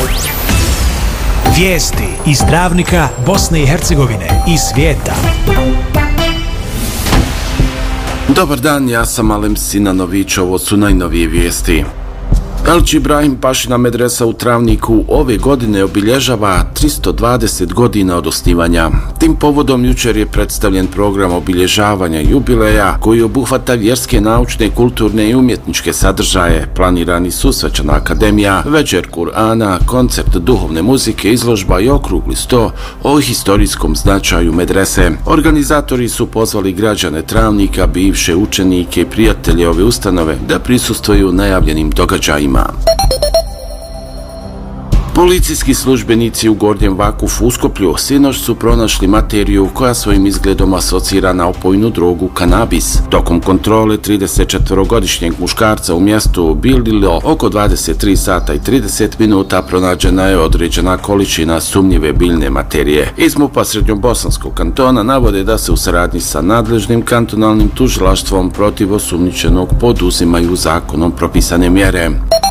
Vijesti iz Travnika, Bosne i Hercegovine i svijeta. Dobar dan, ja sam Alem Sinanović, ovo su najnovije vijesti. Elči Ibrahim Pašina medresa u Travniku ove godine obilježava 320 godina od osnivanja. Tim povodom jučer je predstavljen program obilježavanja jubileja koji obuhvata vjerske, naučne, kulturne i umjetničke sadržaje. Planirani su svečana akademija, večer Kur'ana, koncert duhovne muzike, izložba i okrugli sto o historijskom značaju medrese. Organizatori su pozvali građane Travnika, bivše učenike i prijatelje ove ustanove da prisustvuju najavljenim događajima. Policijski službenici u Gornjem Vakufu u Skoplju sinoć su pronašli materiju koja svojim izgledom asocira na opojnu drogu kanabis. Tokom kontrole 34-godišnjeg muškarca u mjestu Bililo oko 23 sata i 30 minuta pronađena je određena količina sumnjive biljne materije. Iz MUP-a Srednjobosanskog kantona navode da se u saradnji sa nadležnim kantonalnim tužilaštvom protiv osumnjičenog poduzimaju zakonom propisane mjere.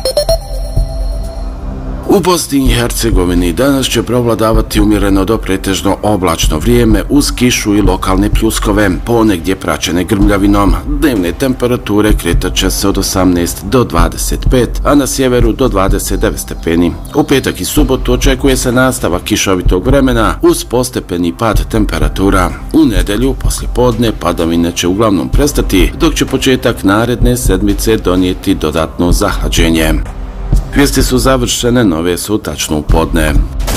U Bosni i Hercegovini danas će prevladavati umjereno do pretežno oblačno vrijeme uz kišu i lokalne pljuskove, ponegdje praćene grmljavinom. Dnevne temperature kretat će se od 18 do 25, a na sjeveru do 29 stepeni. U petak i subotu očekuje se nastavak kišovitog vremena uz postepeni pad temperatura. U nedjelju poslijepodne padavine će uglavnom prestati, dok će početak naredne sedmice donijeti dodatno zahlađenje. Vijesti su završene, nove su tačno u podne.